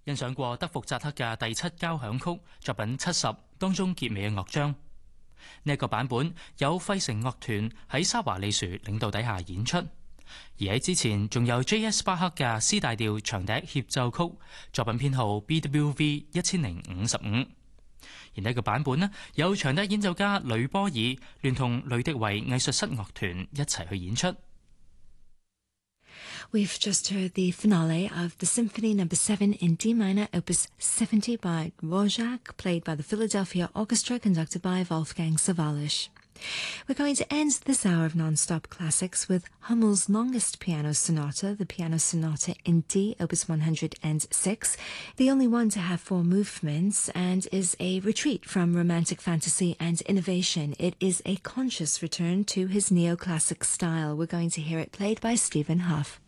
欣賞過德福扎克嘅第7交響曲作品70當中結尾嘅樂章。呢一個版本有費城樂團喺沙華利殊領導底下演出，而喺之前仲有 J.S. 巴克嘅 C 大調長笛協奏曲作品編號 BWV 1055。而呢個版本呢，有長笛演奏家呂波爾聯同雷迪維藝術室樂團一齊去演出。 We've just heard the finale of the Symphony No. 7 in D minor, Opus 70 by Dvorak, played by the Philadelphia Orchestra, conducted by Wolfgang Sawallisch. We're going to end this hour of Non-Stop Classics with Hummel's longest piano sonata, the Piano Sonata in D, Opus 106, the only one to have 4 movements, and is a retreat from romantic fantasy and innovation. It is a conscious return to his neoclassic style. We're going to hear it played by Stephen Huff.